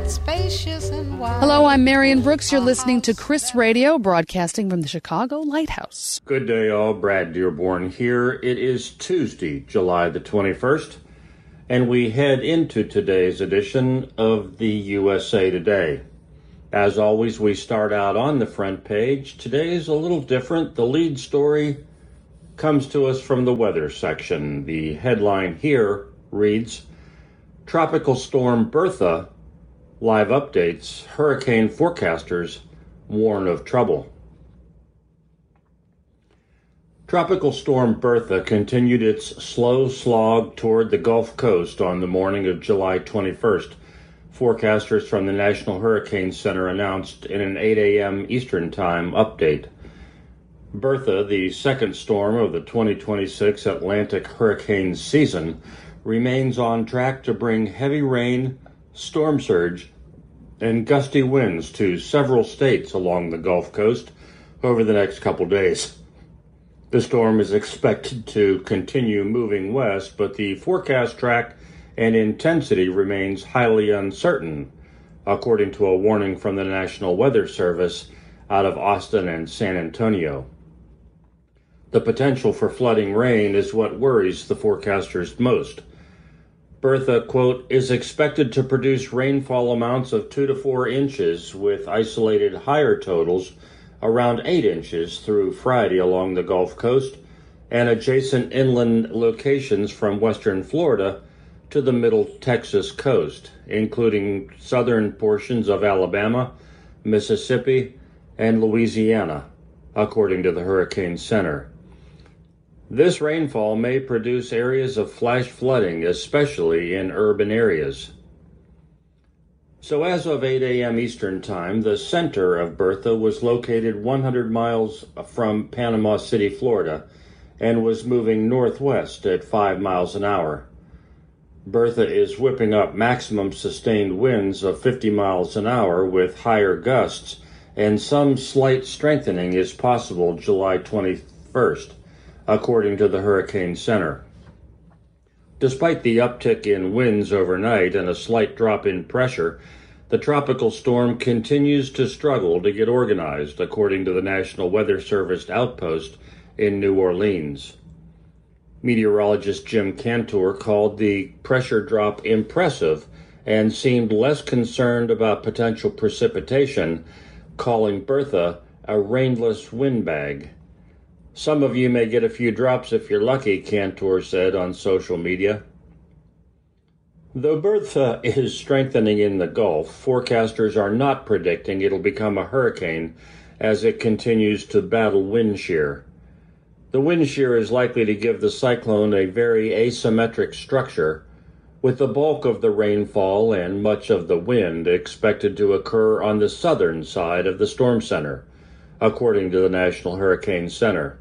spacious and wide. Hello, I'm Marion Brooks. You're listening to Chris Radio, broadcasting from the Chicago Lighthouse. Good day, all. Brad Dearborn here. It is Tuesday, July the 21st, and we head into today's edition of the USA Today. As always, we start out on the front page. Today is a little different. The lead story comes to us from the weather section. The headline here reads, Tropical Storm Bertha, live updates, hurricane forecasters warn of trouble. Tropical Storm Bertha continued its slow slog toward the Gulf Coast on the morning of July 21st. Forecasters from the National Hurricane Center announced in an 8 a.m. Eastern Time update. Bertha, the second storm of the 2026 Atlantic hurricane season, remains on track to bring heavy rain, storm surge, and gusty winds to several states along the Gulf Coast over the next couple days. The storm is expected to continue moving west, but the forecast track and intensity remains highly uncertain, according to a warning from the National Weather Service out of Austin and San Antonio. The potential for flooding rain is what worries the forecasters most. Bertha, quote, is expected to produce rainfall amounts of 2 to 4 inches with isolated higher totals around 8 inches through Friday along the Gulf Coast and adjacent inland locations from western Florida to the middle Texas coast, including southern portions of Alabama, Mississippi, and Louisiana, according to the Hurricane Center. This rainfall may produce areas of flash flooding, especially in urban areas. So as of 8 a.m. Eastern Time, the center of Bertha was located 100 miles from Panama City, Florida, and was moving northwest at 5 miles an hour. Bertha is whipping up maximum sustained winds of 50 miles an hour with higher gusts, and some slight strengthening is possible July 21st, according to the Hurricane Center. Despite the uptick in winds overnight and a slight drop in pressure, the tropical storm continues to struggle to get organized, according to the National Weather Service outpost in New Orleans. Meteorologist Jim Cantor called the pressure drop impressive and seemed less concerned about potential precipitation, calling Bertha a rainless windbag. Some of you may get a few drops if you're lucky, Cantor said on social media. Though Bertha is strengthening in the Gulf, forecasters are not predicting it'll become a hurricane as it continues to battle wind shear. The wind shear is likely to give the cyclone a very asymmetric structure, with the bulk of the rainfall and much of the wind expected to occur on the southern side of the storm center, according to the National Hurricane Center.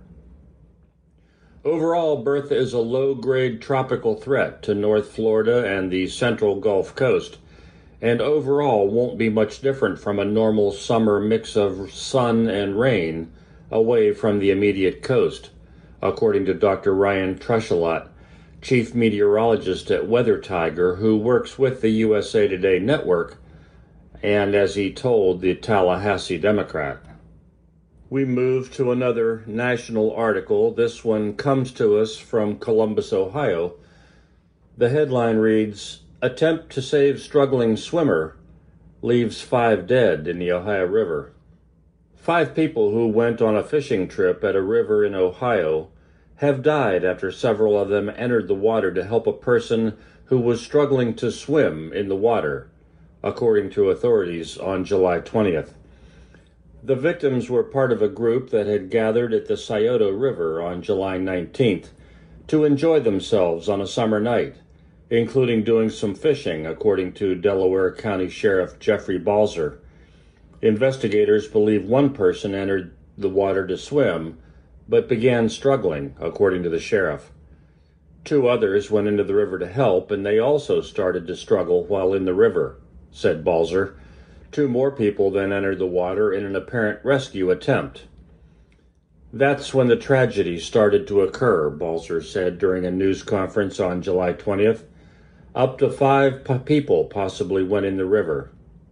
Overall, Bertha is a low-grade tropical threat to North Florida and the central Gulf Coast, and overall won't be much different from a normal summer mix of sun and rain away from the immediate coast, according to Dr. Ryan Truschelot, chief meteorologist at Weather Tiger, who works with the USA Today network, and as he told the Tallahassee Democrat. We move to another national article. This one comes to us from Columbus, Ohio. The headline reads, Attempt to save struggling swimmer leaves 5 dead in the Ohio River. 5 people who went on a fishing trip at a river in Ohio have died after several of them entered the water to help a person who was struggling to swim in the water, according to authorities on July 20th. The victims were part of a group that had gathered at the Scioto River on July 19th to enjoy themselves on a summer night, including doing some fishing, according to Delaware County Sheriff Jeffrey Balzer. Investigators believe one person entered the water to swim, but began struggling, according to the sheriff. 2 others went into the river to help, and they also started to struggle while in the river, said Balzer. 2 more people then entered the water in an apparent rescue attempt. That's when the tragedy started to occur, Balzer said during a news conference on July 20th. Up to 5 people possibly went in the river.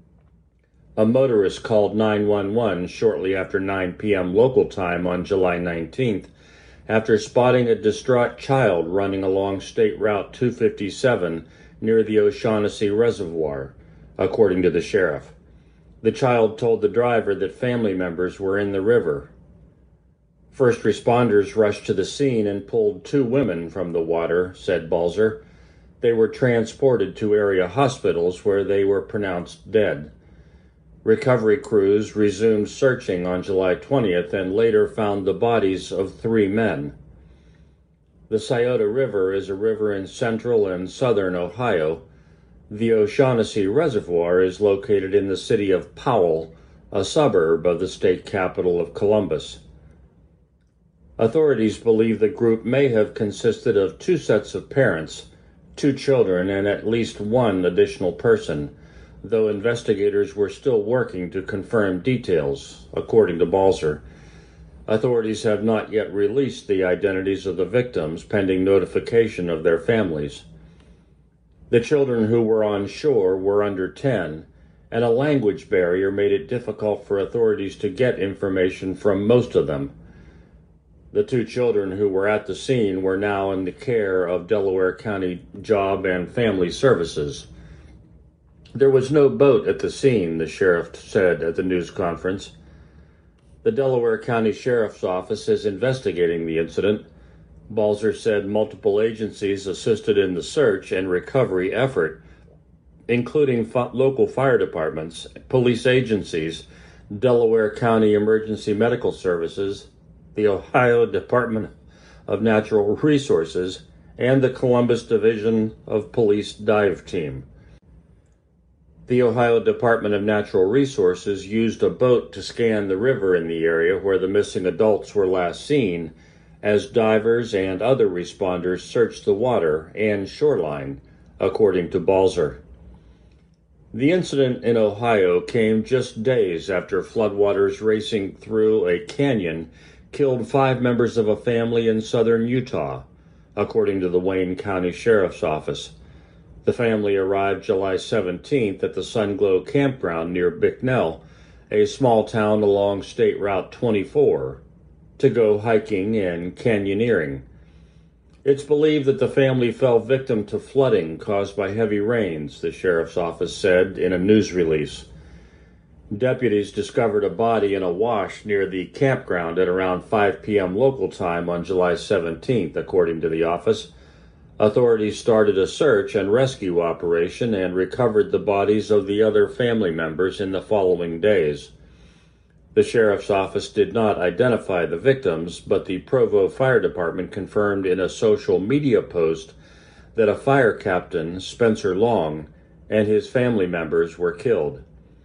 A motorist called 911 shortly after 9 p.m. local time on July 19th after spotting a distraught child running along State Route 257 near the O'Shaughnessy Reservoir, according to the sheriff. The child told the driver that family members were in the river. First responders rushed to the scene and pulled 2 women from the water, said Balzer. They were transported to area hospitals where they were pronounced dead. Recovery crews resumed searching on July 20th and later found the bodies of 3 men. The Scioto River is a river in central and southern Ohio. The O'Shaughnessy Reservoir is located in the city of Powell, a suburb of the state capital of Columbus. Authorities believe the group may have consisted of 2 sets of parents, 2 children, and at least 1 additional person, though investigators were still working to confirm details, according to Balzer. Authorities have not yet released the identities of the victims, pending notification of their families. The children who were on shore were under 10, and a language barrier made it difficult for authorities to get information from most of them. The 2 children who were at the scene were now in the care of Delaware County Job and Family Services. There was no boat at the scene, the sheriff said at the news conference. The Delaware County Sheriff's Office is investigating the incident. Balzer said multiple agencies assisted in the search and recovery effort, including local fire departments, police agencies, Delaware County Emergency Medical Services, the Ohio Department of Natural Resources, and the Columbus Division of Police Dive Team. The Ohio Department of Natural Resources used a boat to scan the river in the area where the missing adults were last seen, as divers and other responders searched the water and shoreline, according to Balzer. The incident in Ohio came just days after floodwaters racing through a canyon killed 5 members of a family in southern Utah, according to the Wayne County Sheriff's Office. The family arrived July 17th at the Sunglow Campground near Bicknell, a small town along State Route 24, to go hiking and canyoneering. It's believed that the family fell victim to flooding caused by heavy rains, the sheriff's office said in a news release. Deputies discovered a body in a wash near the campground at around 5 p.m. local time on July 17th, according to the office. Authorities started a search and rescue operation and recovered the bodies of the other family members in the following days. The sheriff's office did not identify the victims, but the Provo Fire Department confirmed in a social media post that a fire captain, Spencer Long, and his family members were killed.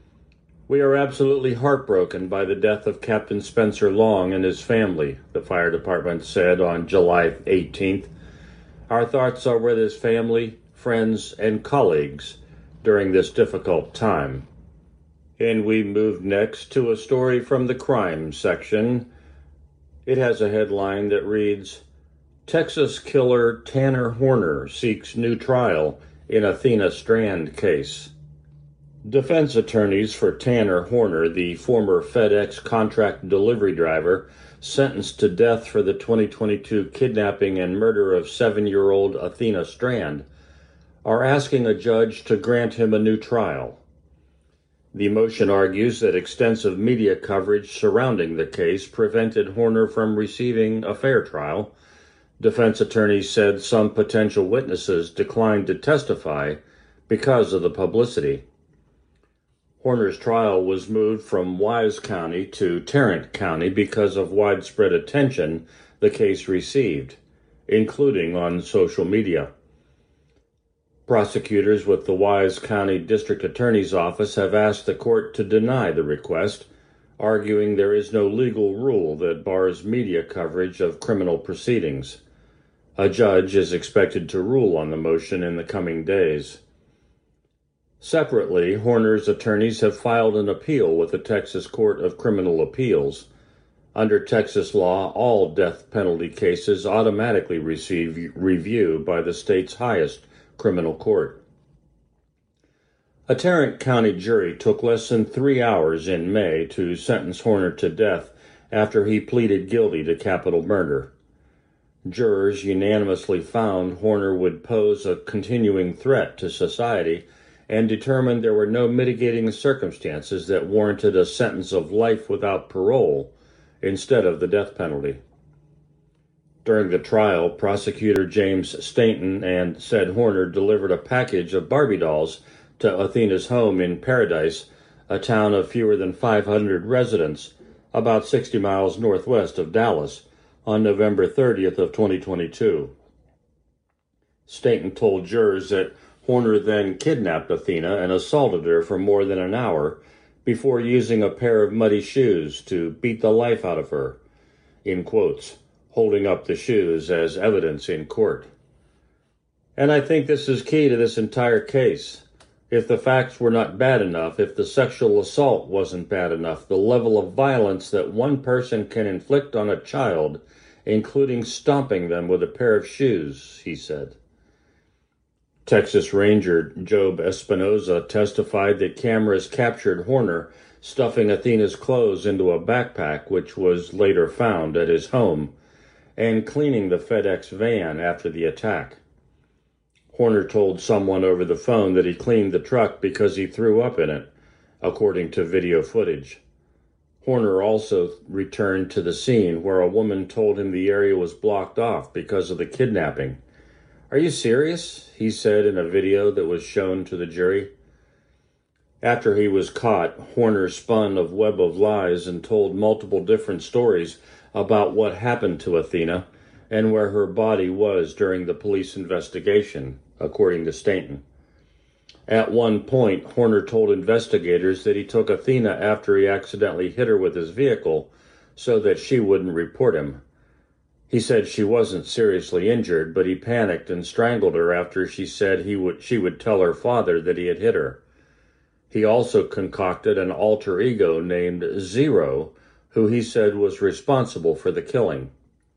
We are absolutely heartbroken by the death of Captain Spencer Long and his family, the fire department said on July 18th. Our thoughts are with his family, friends, and colleagues during this difficult time. And we move next to a story from the crime section. It has a headline that reads, Texas killer Tanner Horner seeks new trial in Athena Strand case. Defense attorneys for Tanner Horner, the former FedEx contract delivery driver, sentenced to death for the 2022 kidnapping and murder of 7-year-old Athena Strand, are asking a judge to grant him a new trial. The motion argues that extensive media coverage surrounding the case prevented Horner from receiving a fair trial. Defense attorneys said some potential witnesses declined to testify because of the publicity. Horner's trial was moved from Wise County to Tarrant County because of widespread attention the case received, including on social media. Prosecutors with the Wise County District Attorney's Office have asked the court to deny the request, arguing there is no legal rule that bars media coverage of criminal proceedings. A judge is expected to rule on the motion in the coming days. Separately, Horner's attorneys have filed an appeal with the Texas Court of Criminal Appeals. Under Texas law, all death penalty cases automatically receive review by the state's highest criminal court. A Tarrant County jury took less than 3 hours in May to sentence Horner to death after he pleaded guilty to capital murder. Jurors unanimously found Horner would pose a continuing threat to society and determined there were no mitigating circumstances that warranted a sentence of life without parole instead of the death penalty. During the trial, prosecutor James Stanton said Horner delivered a package of Barbie dolls to Athena's home in Paradise, a town of fewer than 500 residents, about 60 miles northwest of Dallas, on November 30th of 2022. Stanton told jurors that Horner then kidnapped Athena and assaulted her for more than an hour before using a pair of muddy shoes to beat the life out of her, in quotes, holding up the shoes as evidence in court. And I think this is key to this entire case. If the facts were not bad enough, if the sexual assault wasn't bad enough, the level of violence that one person can inflict on a child, including stomping them with a pair of shoes, he said. Texas Ranger Job Espinoza testified that cameras captured Horner stuffing Athena's clothes into a backpack, which was later found at his home, and cleaning the FedEx van after the attack. Horner told someone over the phone that he cleaned the truck because he threw up in it, according to video footage. Horner also returned to the scene where a woman told him the area was blocked off because of the kidnapping. "Are you serious?" he said in a video that was shown to the jury. After he was caught, Horner spun a web of lies and told multiple different stories about what happened to Athena and where her body was during the police investigation, according to Stanton. At one point, Horner told investigators that he took Athena after he accidentally hit her with his vehicle so that she wouldn't report him. He said she wasn't seriously injured, but he panicked and strangled her after she said she would tell her father that he had hit her. He also concocted an alter ego named Zero, who he said was responsible for the killing.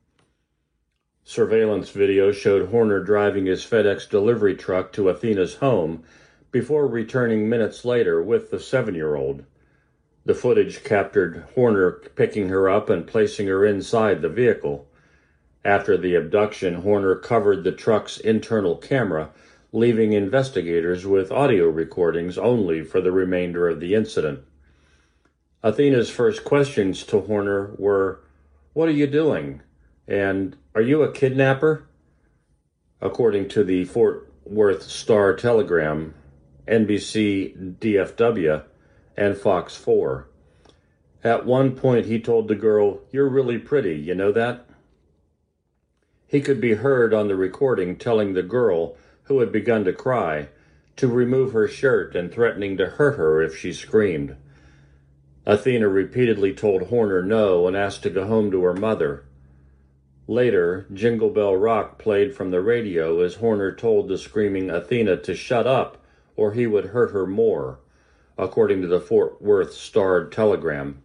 Surveillance video showed Horner driving his FedEx delivery truck to Athena's home before returning minutes later with the 7-year-old. The footage captured Horner picking her up and placing her inside the vehicle. After the abduction, Horner covered the truck's internal camera, leaving investigators with audio recordings only for the remainder of the incident. Athena's first questions to Horner were, "What are you doing?" and "Are you a kidnapper?" According to the Fort Worth Star-Telegram, NBC DFW, and Fox 4. At one point he told the girl, "You're really pretty, you know that?" He could be heard on the recording telling the girl, who had begun to cry, to remove her shirt and threatening to hurt her if she screamed. Athena repeatedly told Horner no and asked to go home to her mother. Later, Jingle Bell Rock played from the radio as Horner told the screaming Athena to shut up or he would hurt her more, according to the Fort Worth Star-Telegram.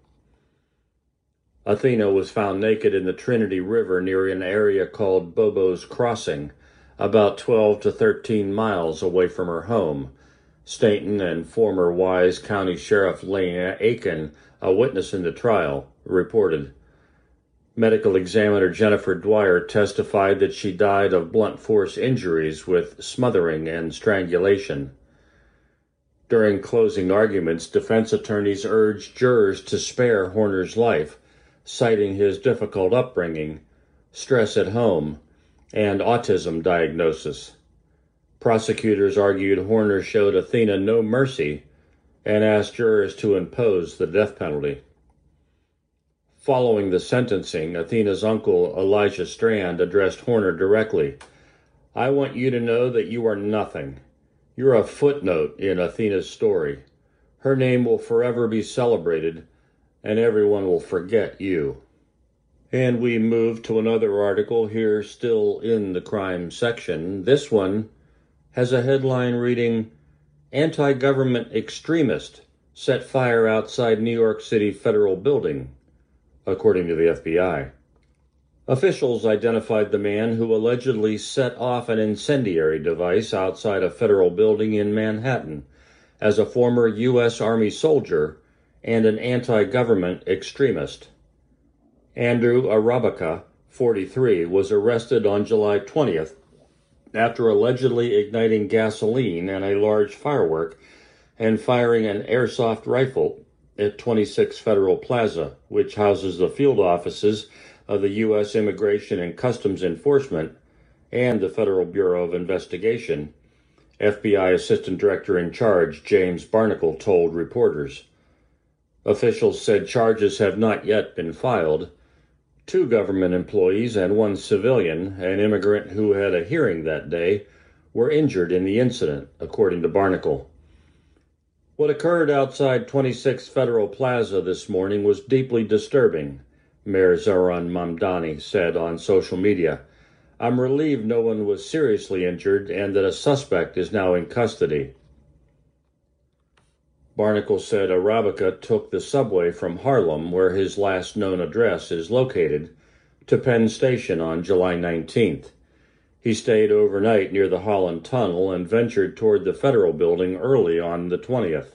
Athena was found naked in the Trinity River near an area called Bobo's Crossing, about 12 to 13 miles away from her home. Stanton and former Wise County Sheriff Lane Aiken, a witness in the trial, reported. Medical examiner Jennifer Dwyer testified that she died of blunt force injuries with smothering and strangulation. During closing arguments, defense attorneys urged jurors to spare Horner's life, citing his difficult upbringing, stress at home, and autism diagnosis. Prosecutors argued Horner showed Athena no mercy and asked jurors to impose the death penalty. Following the sentencing, Athena's uncle, Elijah Strand, addressed Horner directly. "I want you to know that you are nothing. You're a footnote in Athena's story. Her name will forever be celebrated, and everyone will forget you." And we move to another article here, still in the crime section. This one has a headline reading, "Anti-Government Extremist Set Fire Outside New York City Federal Building," according to the FBI. Officials identified the man who allegedly set off an incendiary device outside a federal building in Manhattan as a former U.S. Army soldier and an anti-government extremist. Andrew Arabica, 43, was arrested on July 20th after allegedly igniting gasoline and a large firework and firing an airsoft rifle at 26 Federal Plaza, which houses the field offices of the U.S. Immigration and Customs Enforcement and the Federal Bureau of Investigation, FBI Assistant Director in Charge James Barnacle told reporters. Officials said charges have not yet been filed. 2 government employees and 1 civilian, an immigrant who had a hearing that day, were injured in the incident, according to Barnacle. What occurred outside 26 Federal Plaza this morning was deeply disturbing, Mayor Zohran Mamdani said on social media. I'm relieved no one was seriously injured and that a suspect is now in custody. Barnacle said Arabica took the subway from Harlem, where his last known address is located, to Penn Station on July 19th. He stayed overnight near the Holland Tunnel and ventured toward the Federal Building early on the 20th.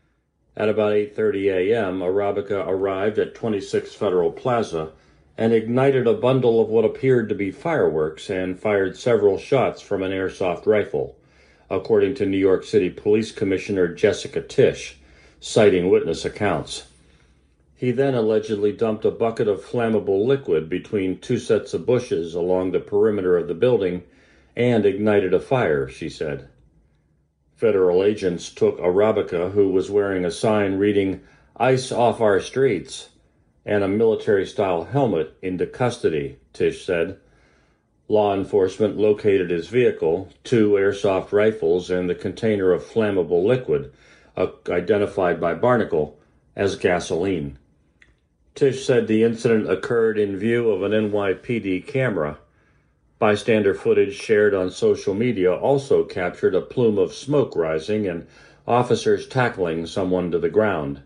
At about 8:30 a.m., Arabica arrived at 26 Federal Plaza and ignited a bundle of what appeared to be fireworks and fired several shots from an airsoft rifle, according to New York City Police Commissioner Jessica Tisch, citing witness accounts. He then allegedly dumped a bucket of flammable liquid between 2 sets of bushes along the perimeter of the building and ignited a fire, she said. Federal agents took Arabica, who was wearing a sign reading, "Ice off our streets," and a military-style helmet, into custody, Tisch said. Law enforcement located his vehicle, 2 airsoft rifles, and the container of flammable liquid, identified by Barnacle as gasoline. Tisch said the incident occurred in view of an NYPD camera. Bystander footage shared on social media also captured a plume of smoke rising and officers tackling someone to the ground.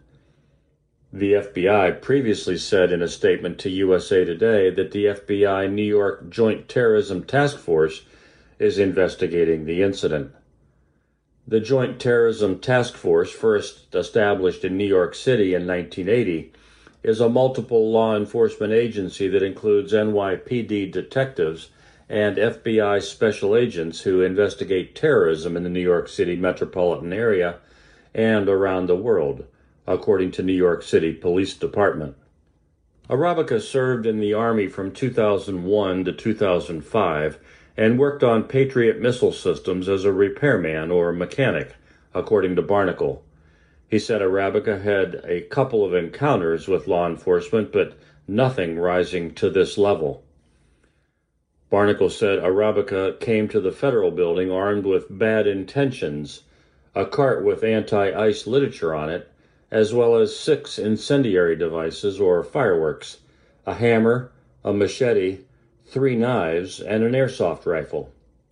The FBI previously said in a statement to USA Today that the FBI New York Joint Terrorism Task Force is investigating the incident. The Joint Terrorism Task Force, first established in New York City in 1980, is a multiple law enforcement agency that includes NYPD detectives and FBI special agents who investigate terrorism in the New York City metropolitan area and around the world, according to New York City Police Department. Arabica served in the Army from 2001 to 2005 and worked on Patriot missile systems as a repairman or mechanic, according to Barnacle. He said Arabica had a couple of encounters with law enforcement, but nothing rising to this level. Barnacle said Arabica came to the Federal Building armed with bad intentions, a cart with anti-ICE literature on it, as well as 6 incendiary devices or fireworks, a hammer, a machete, 3 knives, and an airsoft rifle.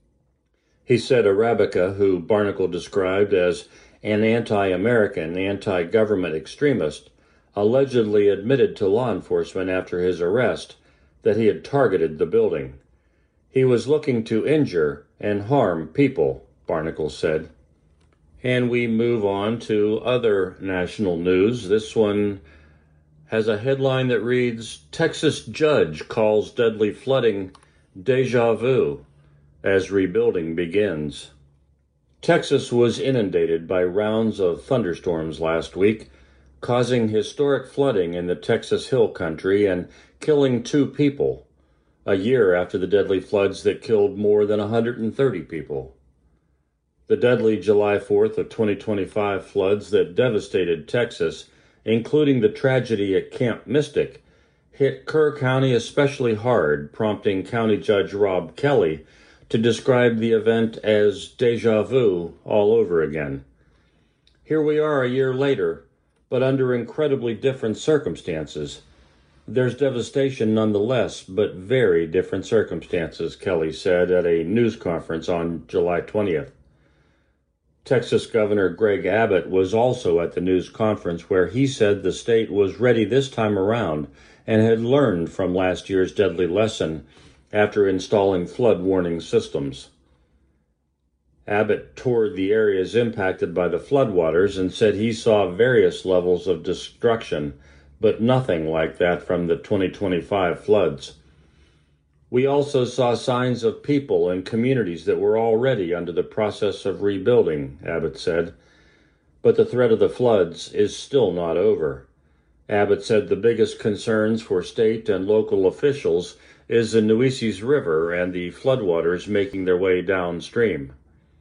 He said Arabica, who Barnacle described as an anti-American, anti-government extremist, allegedly admitted to law enforcement after his arrest that he had targeted the building. He was looking to injure and harm people, Barnacle said. And we move on to other national news. This one has a headline that reads, Texas judge calls deadly flooding déjà vu as rebuilding begins. Texas was inundated by rounds of thunderstorms last week, causing historic flooding in the Texas Hill Country and killing 2 people, a year after the deadly floods that killed more than 130 people. The deadly July 4th of 2025 floods that devastated Texas, including the tragedy at Camp Mystic, hit Kerr County especially hard, prompting County Judge Rob Kelly to describe the event as déjà vu all over again. Here we are a year later, but under incredibly different circumstances. There's devastation nonetheless, but very different circumstances, Kelly said at a news conference on July 20th. Texas Governor Greg Abbott was also at the news conference where he said the state was ready this time around and had learned from last year's deadly lesson after installing flood warning systems. Abbott toured the areas impacted by the floodwaters and said he saw various levels of destruction, but nothing like that from the 2025 floods. We also saw signs of people and communities that were already under the process of rebuilding, Abbott said. But the threat of the floods is still not over. Abbott said the biggest concerns for state and local officials is the Nueces River and the floodwaters making their way downstream.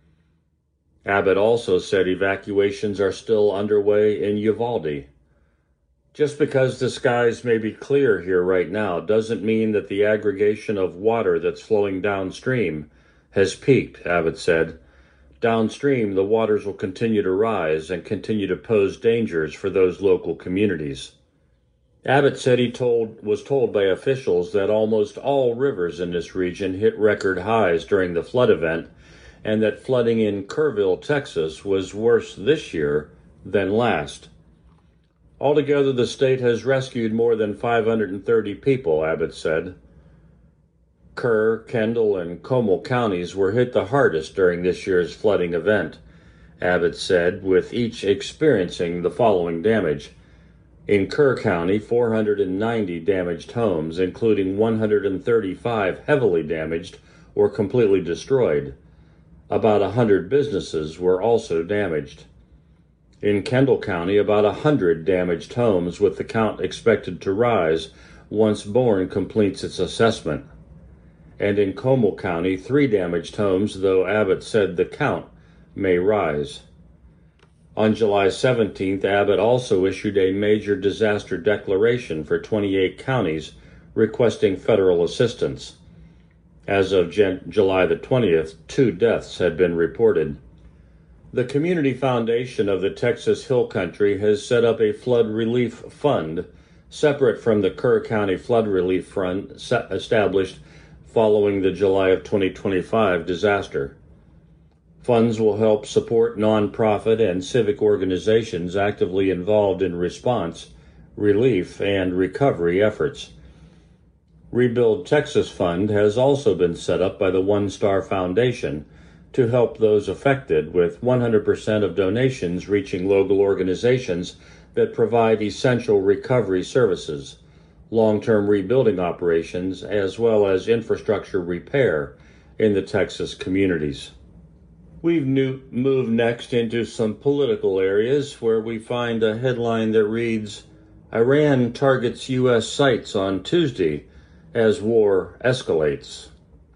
Abbott also said evacuations are still underway in Uvalde. Just because the skies may be clear here right now doesn't mean that the aggregation of water that's flowing downstream has peaked, Abbott said. Downstream, the waters will continue to rise and continue to pose dangers for those local communities. Abbott said he was told by officials that almost all rivers in this region hit record highs during the flood event, and that flooding in Kerrville, Texas, was worse this year than last. Altogether, the state has rescued more than 530 people, Abbott said. Kerr, Kendall, and Comal counties were hit the hardest during this year's flooding event, Abbott said, with each experiencing the following damage. In Kerr County, 490 damaged homes, including 135 heavily damaged or completely destroyed. About 100 businesses were also damaged. In Kendall County, about 100 damaged homes, with the count expected to rise once Bourne completes its assessment. And in Comal County, 3 damaged homes, though Abbott said the count may rise. On July 17th, Abbott also issued a major disaster declaration for 28 counties requesting federal assistance. As of July the 20th, 2 deaths had been reported. The Community Foundation of the Texas Hill Country has set up a flood relief fund separate from the Kerr County Flood Relief Fund established following the July of 2025 disaster. Funds will help support nonprofit and civic organizations actively involved in response, relief, and recovery efforts. Rebuild Texas Fund has also been set up by the One Star Foundation to help those affected, with 100% of donations reaching local organizations that provide essential recovery services, long-term rebuilding operations, as well as infrastructure repair in the Texas communities. We've moved next into some political areas where we find a headline that reads, Iran targets U.S. sites on Tuesday as war escalates.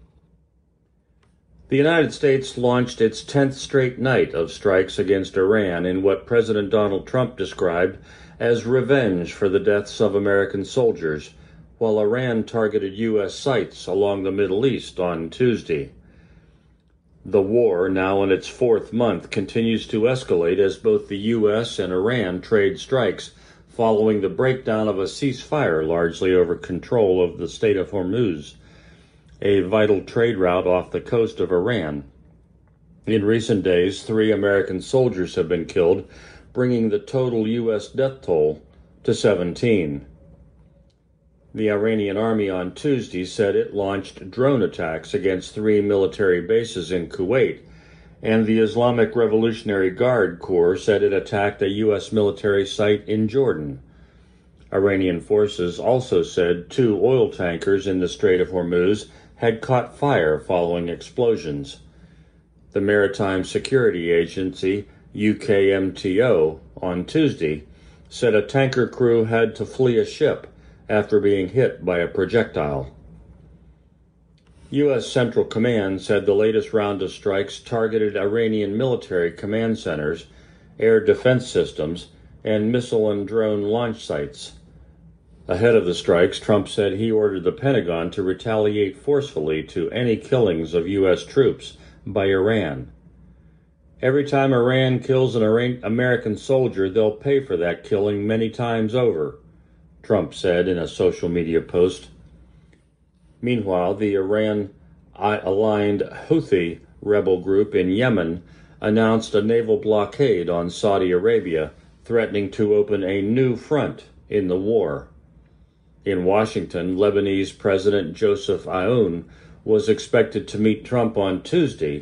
The United States launched its 10th straight night of strikes against Iran in what President Donald Trump described as revenge for the deaths of American soldiers, while Iran targeted U.S. sites along the Middle East on Tuesday. The war, now in its 4th month, continues to escalate as both the U.S. and Iran trade strikes following the breakdown of a ceasefire largely over control of the Strait of Hormuz, a vital trade route off the coast of Iran. In recent days, 3 American soldiers have been killed, bringing the total U.S. death toll to 17. The Iranian army on Tuesday said it launched drone attacks against 3 military bases in Kuwait, and the Islamic Revolutionary Guard Corps said it attacked a U.S. military site in Jordan. Iranian forces also said 2 oil tankers in the Strait of Hormuz had caught fire following explosions. The Maritime Security Agency, UKMTO, on Tuesday said a tanker crew had to flee a ship after being hit by a projectile. U.S. Central Command said the latest round of strikes targeted Iranian military command centers, air defense systems, and missile and drone launch sites. Ahead of the strikes, Trump said he ordered the Pentagon to retaliate forcefully to any killings of U.S. troops by Iran. Every time Iran kills an American soldier, they'll pay for that killing many times over, Trump said in a social media post. Meanwhile, the Iran-aligned Houthi rebel group in Yemen announced a naval blockade on Saudi Arabia, threatening to open a new front in the war. In Washington, Lebanese President Joseph Aoun was expected to meet Trump on Tuesday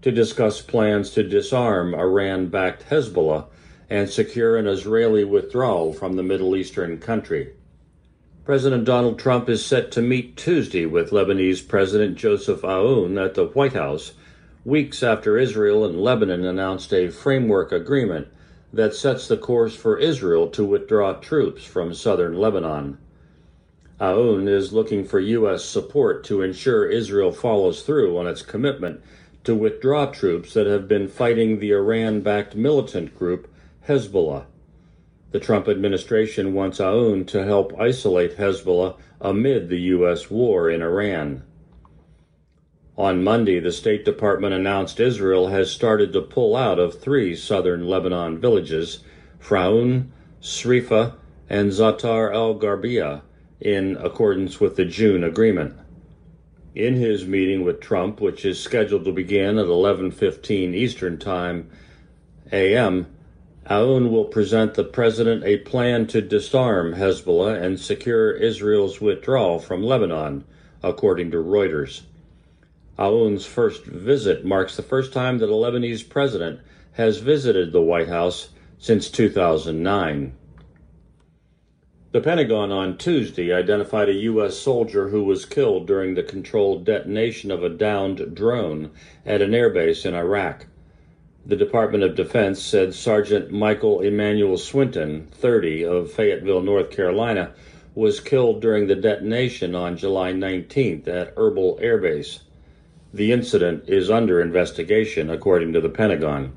to discuss plans to disarm Iran-backed Hezbollah and secure an Israeli withdrawal from the Middle Eastern country. President Donald Trump is set to meet Tuesday with Lebanese President Joseph Aoun at the White House, weeks after Israel and Lebanon announced a framework agreement that sets the course for Israel to withdraw troops from southern Lebanon. Aoun is looking for U.S. support to ensure Israel follows through on its commitment to withdraw troops that have been fighting the Iran-backed militant group Hezbollah. The Trump administration wants Aoun to help isolate Hezbollah amid the U.S. war in Iran. On Monday, the State Department announced Israel has started to pull out of 3 southern Lebanon villages, Fraun, Srifa, and Zatar al-Gharbia, in accordance with the June agreement. In his meeting with Trump, which is scheduled to begin at 11:15 Eastern Time a.m., Aoun will present the president a plan to disarm Hezbollah and secure Israel's withdrawal from Lebanon, according to Reuters. Aoun's first visit marks the first time that a Lebanese president has visited the White House since 2009. The Pentagon on Tuesday identified a U.S. soldier who was killed during the controlled detonation of a downed drone at an airbase in Iraq. The Department of Defense said Sergeant Michael Emmanuel Swinton, 30, of Fayetteville, North Carolina, was killed during the detonation on July 19th at Erbil Air Base. The incident is under investigation, according to the Pentagon.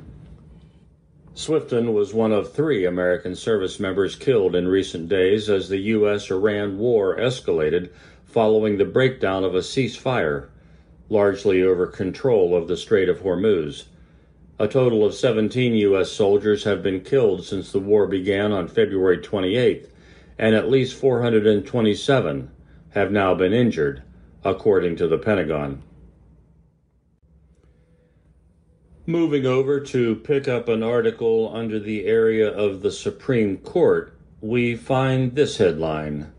Swinton was one of 3 American service members killed in recent days as the U.S.-Iran war escalated following the breakdown of a ceasefire, largely over control of the Strait of Hormuz. A total of 17 U.S. soldiers have been killed since the war began on February 28th, and at least 427 have now been injured, according to the Pentagon. Moving over to pick up an article under the area of the Supreme Court, we find this headline: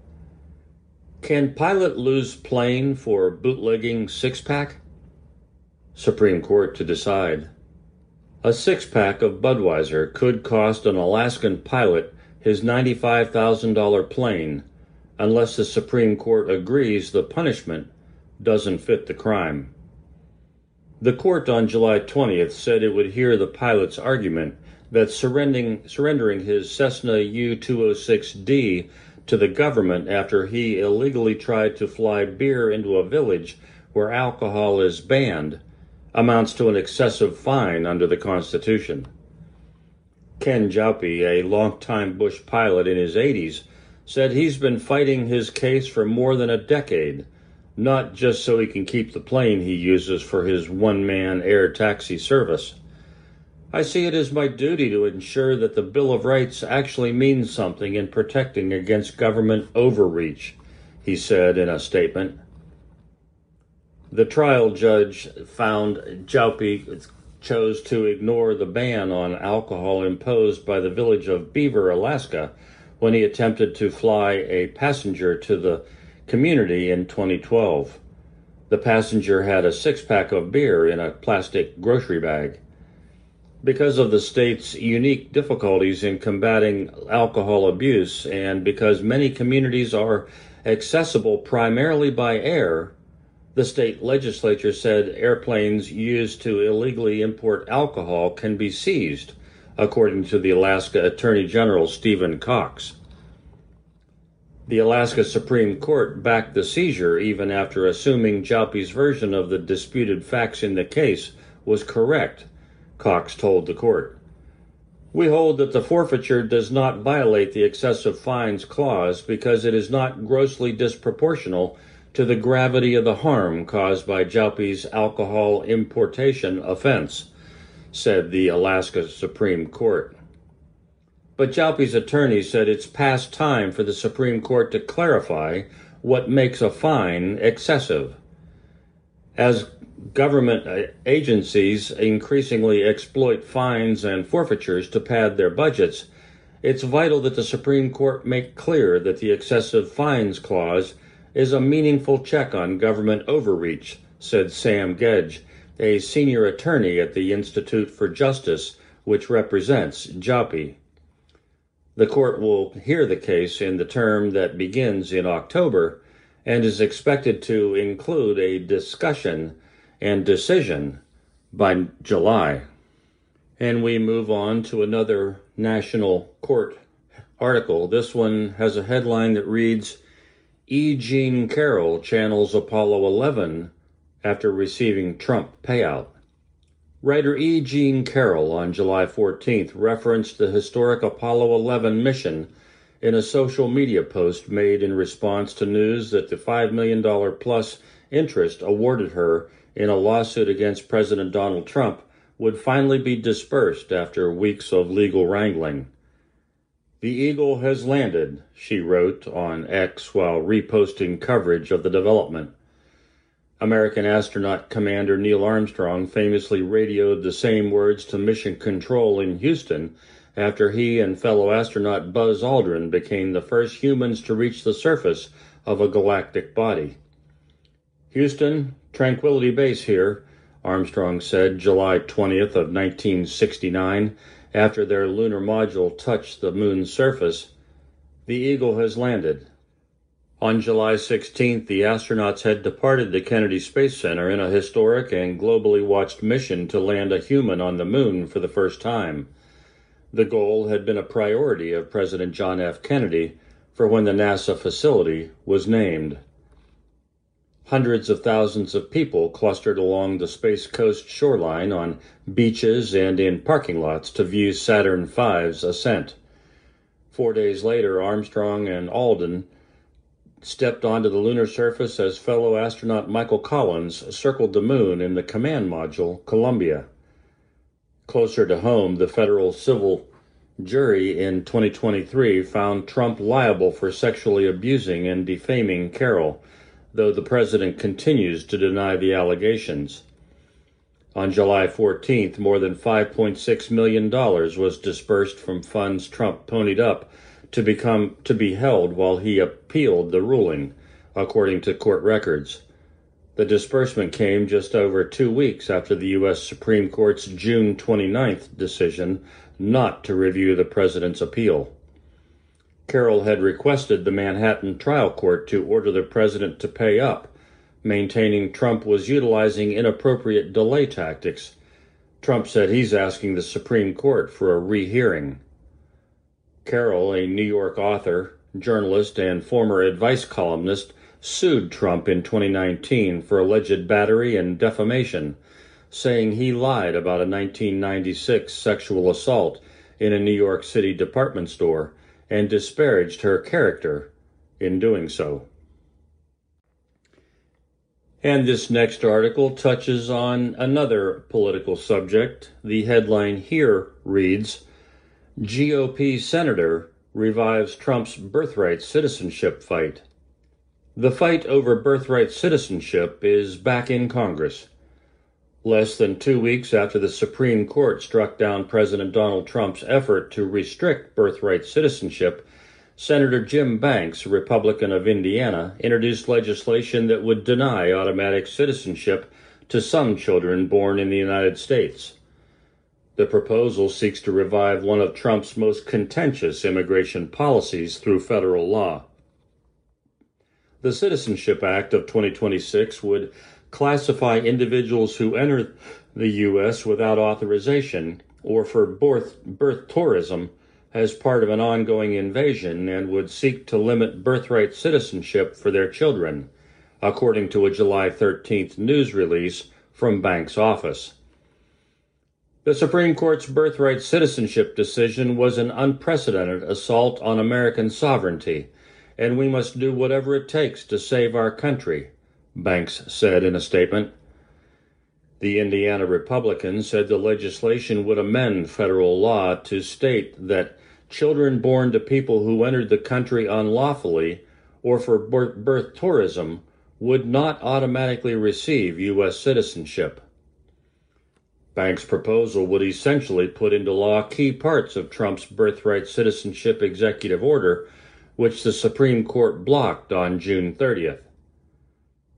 Can pilot lose plane for bootlegging six-pack? Supreme Court to decide. A six-pack of Budweiser could cost an Alaskan pilot his $95,000 plane unless the Supreme Court agrees the punishment doesn't fit the crime. The court on July 20th said it would hear the pilot's argument that surrendering his Cessna U-206D to the government after he illegally tried to fly beer into a village where alcohol is banned amounts to an excessive fine under the Constitution. Ken Jaupe, a longtime Bush pilot in his 80s, said he's been fighting his case for more than a decade, not just so he can keep the plane he uses for his one-man air taxi service. I see it as my duty to ensure that the Bill of Rights actually means something in protecting against government overreach, he said in a statement. The trial judge found Jaupe chose to ignore the ban on alcohol imposed by the village of Beaver, Alaska, when he attempted to fly a passenger to the community in 2012. The passenger had a six-pack of beer in a plastic grocery bag. Because of the state's unique difficulties in combating alcohol abuse, and because many communities are accessible primarily by air, the state legislature said airplanes used to illegally import alcohol can be seized, according to the Alaska Attorney General Stephen Cox. The Alaska Supreme Court backed the seizure even after assuming Jaupe's version of the disputed facts in the case was correct, Cox told the court. We hold that the forfeiture does not violate the excessive fines clause because it is not grossly disproportional to the gravity of the harm caused by Jaupe's alcohol importation offense, said the Alaska Supreme Court. But Jaupe's attorney said it's past time for the Supreme Court to clarify what makes a fine excessive. As government agencies increasingly exploit fines and forfeitures to pad their budgets, it's vital that the Supreme Court make clear that the excessive fines clause is a meaningful check on government overreach, said Sam Gedge, a senior attorney at the Institute for Justice, which represents JAPI. The court will hear the case in the term that begins in October and is expected to include a discussion and decision by July. And we move on to another national court article. This one has a headline that reads, E. Jean Carroll channels Apollo 11 after receiving Trump payout. Writer E. Jean Carroll on July 14th referenced the historic Apollo 11 mission in a social media post made in response to news that the $5 million plus interest awarded her in a lawsuit against President Donald Trump would finally be dispersed after weeks of legal wrangling. The Eagle has landed, she wrote on X while reposting coverage of the development. American astronaut Commander Neil Armstrong famously radioed the same words to Mission Control in Houston after he and fellow astronaut Buzz Aldrin became the first humans to reach the surface of a galactic body. Houston, Tranquility Base here, Armstrong said July 20th of 1969 after their lunar module touched the moon's surface. The Eagle has landed. On July 16th, the astronauts had departed the Kennedy Space Center in a historic and globally watched mission to land a human on the moon for the first time. The goal had been a priority of President John F. Kennedy for when the NASA facility was named. Hundreds of thousands of people clustered along the Space Coast shoreline on beaches and in parking lots to view Saturn V's ascent. 4 days later, Armstrong and Aldrin stepped onto the lunar surface as fellow astronaut Michael Collins circled the moon in the command module Columbia. Closer to home, the federal civil jury in 2023 found Trump liable for sexually abusing and defaming Carroll, though the president continues to deny the allegations. On July 14th, more than $5.6 million was dispersed from funds Trump ponied up to be held while he appealed the ruling, according to court records. The disbursement came just over 2 weeks after the U.S. Supreme Court's June 29th decision not to review the president's appeal. Carroll had requested the Manhattan trial court to order the president to pay up, maintaining Trump was utilizing inappropriate delay tactics. Trump said he's asking the Supreme Court for a rehearing. Carroll, a New York author, journalist, and former advice columnist, sued Trump in 2019 for alleged battery and defamation, saying he lied about a 1996 sexual assault in a New York City department store and disparaged her character in doing so. And this next article touches on another political subject. The headline here reads, GOP Senator revives Trump's birthright citizenship fight. The fight over birthright citizenship is back in Congress. Less than 2 weeks after the Supreme Court struck down President Donald Trump's effort to restrict birthright citizenship, Senator Jim Banks, a Republican of Indiana, introduced legislation that would deny automatic citizenship to some children born in the United States. The proposal seeks to revive one of Trump's most contentious immigration policies through federal law. The Citizenship Act of 2026 would classify individuals who enter the U.S. without authorization or for birth tourism as part of an ongoing invasion and would seek to limit birthright citizenship for their children, according to a July 13th news release from Banks' office. The Supreme Court's birthright citizenship decision was an unprecedented assault on American sovereignty, and we must do whatever it takes to save our country, Banks said in a statement. The Indiana Republicans said the legislation would amend federal law to state that children born to people who entered the country unlawfully or for birth tourism would not automatically receive U.S. citizenship. Banks' proposal would essentially put into law key parts of Trump's birthright citizenship executive order, which the Supreme Court blocked on June 30th.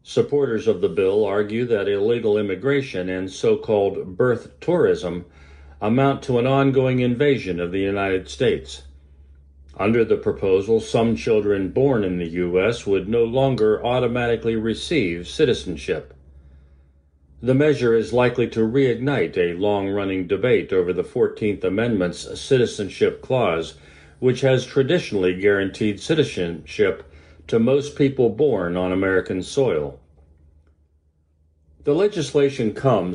Supporters of the bill argue that illegal immigration and so-called birth tourism amount to an ongoing invasion of the United States. Under the proposal, some children born in the U.S. would no longer automatically receive citizenship. The measure is likely to reignite a long-running debate over the 14th Amendment's citizenship clause, which has traditionally guaranteed citizenship to most people born on American soil. The legislation comes